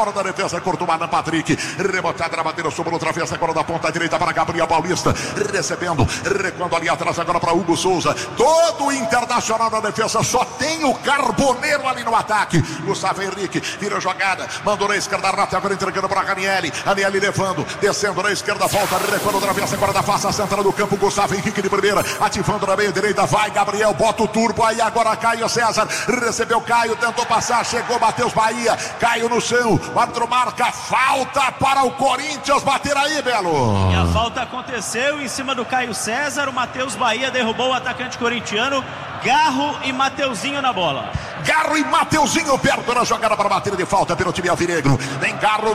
Hora da defesa, cortou Adam Patrick, rebotada na batida, sobrou travessa agora da ponta direita para Gabriel Paulista, recebendo, recuando ali atrás agora para Hugo Souza, todo o Internacional na defesa, só tem o Carboneiro ali no ataque. Gustavo Henrique, vira a jogada, mandou na esquerda, Rafa agora entregando para Ranieri, Ranieri levando, descendo na esquerda, volta, recuando travessa agora da face central do campo, Gustavo Henrique de primeira, ativando na meia direita, vai Gabriel, bota o turbo, aí agora Caio César, recebeu Caio, tentou passar, chegou Matheus Bahia, Caio no chão, o árbitro marca falta para o Corinthians bater aí, Belo. E a falta aconteceu em cima do Caio César, o Matheus Bahia derrubou o atacante corintiano, Garro e Mateuzinho na bola. Garro e Mateuzinho perto da jogada para bater de falta pelo time alvinegro. Tem Garro.